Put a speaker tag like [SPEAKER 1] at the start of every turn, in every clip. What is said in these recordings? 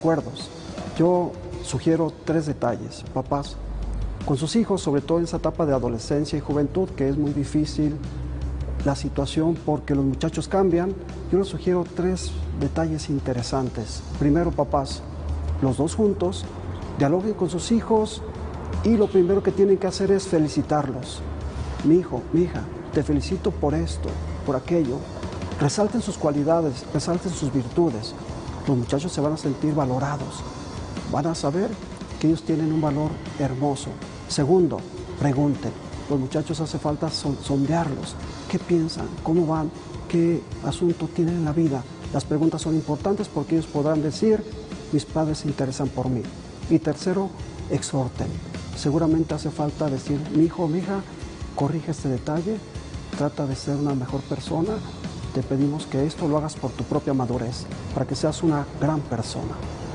[SPEAKER 1] Recuerdos. Yo sugiero 3 detalles, papás, con sus hijos, sobre todo en esa etapa de adolescencia y juventud, que es muy difícil la situación porque los muchachos cambian. Yo les sugiero 3 detalles interesantes. Primero, papás, los dos juntos, dialoguen con sus hijos y lo primero que tienen que hacer es felicitarlos. Mi hijo, mi hija, te felicito por esto, por aquello. Resalten sus cualidades, resalten sus virtudes. Los muchachos se van a sentir valorados. Van a saber que ellos tienen un valor hermoso. Segundo, pregunten. Los muchachos hace falta sondearlos. ¿Qué piensan? ¿Cómo van? ¿Qué asunto tienen en la vida? Las preguntas son importantes porque ellos podrán decir, mis padres se interesan por mí. Y tercero, exhorten. Seguramente hace falta decir, mi hijo o mi hija, corrige este detalle, trata de ser una mejor persona. Te pedimos que esto lo hagas por tu propia madurez, para que seas una gran persona.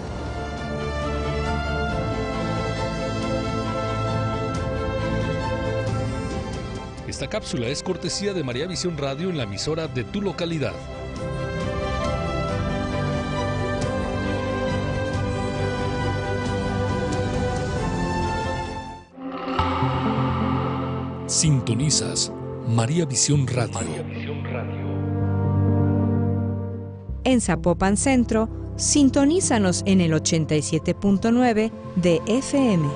[SPEAKER 2] Esta cápsula es cortesía de María Visión Radio en la emisora de tu localidad. Sintonizas María Visión Radio.
[SPEAKER 3] En Zapopan Centro, sintonízanos en el 87.9 de FM.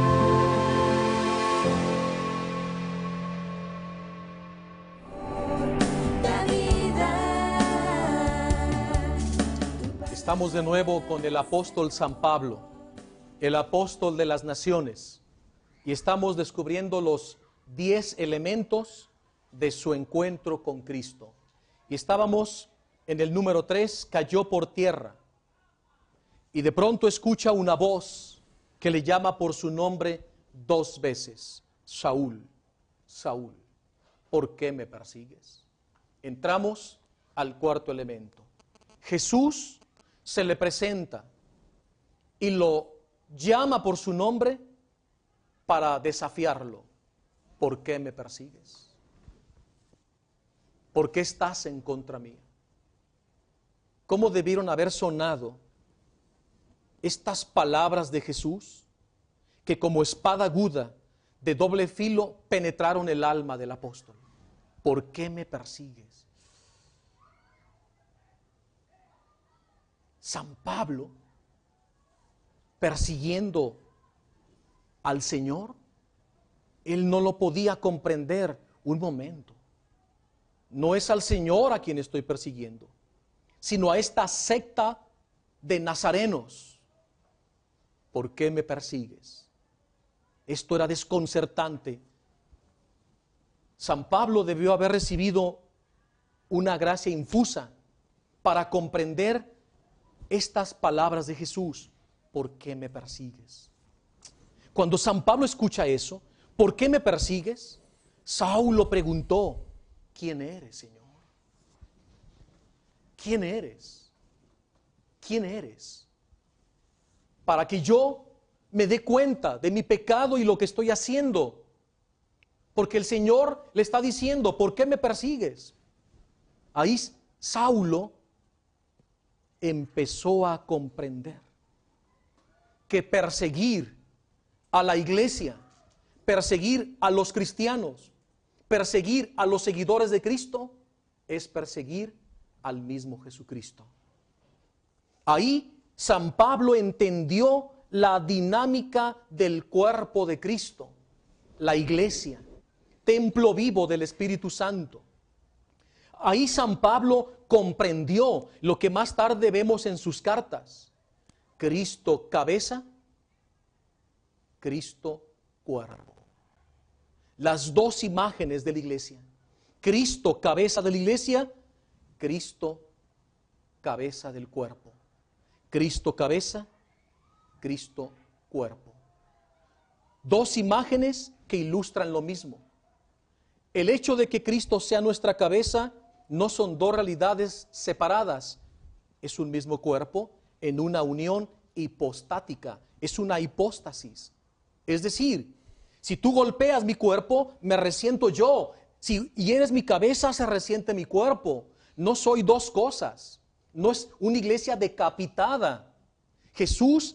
[SPEAKER 4] Estamos de nuevo con el apóstol San Pablo, el apóstol de las naciones, y estamos descubriendo los 10 elementos de su encuentro con Cristo. Y estábamos en el número 3, cayó por tierra, y de pronto escucha una voz que le llama por su nombre 2 veces, Saúl, Saúl, ¿por qué me persigues? Entramos al cuarto elemento. Jesús se le presenta y lo llama por su nombre para desafiarlo. ¿Por qué me persigues? ¿Por qué estás en contra mía? ¿Cómo debieron haber sonado estas palabras de Jesús que como espada aguda de doble filo penetraron el alma del apóstol? ¿Por qué me persigues? San Pablo, persiguiendo al Señor, él no lo podía comprender un momento. No es al Señor a quien estoy persiguiendo, sino a esta secta de nazarenos. ¿Por qué me persigues? Esto era desconcertante. San Pablo debió haber recibido una gracia infusa para comprender estas palabras de Jesús. ¿Por qué me persigues? Cuando San Pablo escucha eso, ¿por qué me persigues? Saulo preguntó, ¿quién eres, Señor? ¿Quién eres? ¿Quién eres? Para que yo me dé cuenta de mi pecado y lo que estoy haciendo. Porque el Señor le está diciendo, ¿por qué me persigues? Ahí Saulo empezó a comprender que perseguir a la iglesia, perseguir a los cristianos, perseguir a los seguidores de Cristo, es perseguir al mismo Jesucristo. Ahí San Pablo entendió la dinámica del cuerpo de Cristo, la iglesia, templo vivo del Espíritu Santo. Ahí San Pablo comprendió lo que más tarde vemos en sus cartas. Cristo cabeza, Cristo cuerpo. Las 2 imágenes de la iglesia. Cristo cabeza de la iglesia, Cristo cabeza del cuerpo. Cristo cabeza, Cristo cuerpo. 2 imágenes que ilustran lo mismo. El hecho de que Cristo sea nuestra cabeza no son 2 realidades separadas. Es un mismo cuerpo en una unión hipostática. Es una hipóstasis. Es decir, si tú golpeas mi cuerpo, me resiento yo. Si hieres mi cabeza, se resiente mi cuerpo. No soy 2 cosas. No es una iglesia decapitada. Jesús